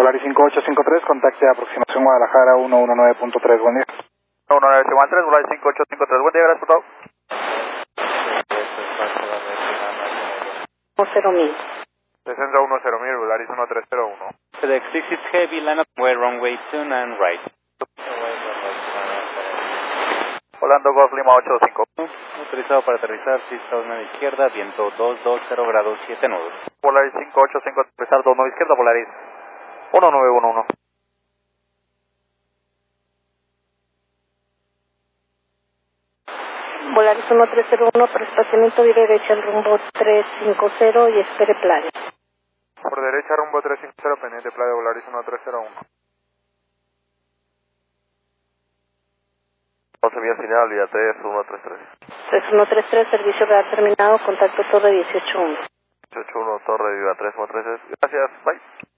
Polaris 5853, contacte aproximación Guadalajara 119.3, buen día. 11913, Polaris 5853, buen día, gracias por todo. 10,000. Descenso 10,000, Polaris 1301. FedEx 66 Heavy, line up way, runway 29 right. Volando Golf Lima 85. Autorizado para aterrizar, pista 29 izquierda, viento 220 grados 7 nudos. Polaris 585, aterrizar 29 izquierda, Polaris 1911. Polaris 1301, por espaciamiento vía derecha al rumbo 350 y espere playa. Por derecha rumbo 350, pendiente playa, Polaris 1301. 12 vía señal, vía 3133. 3133, servicio real terminado, contacto torre 181. 181, torre, vía 313. Gracias, bye.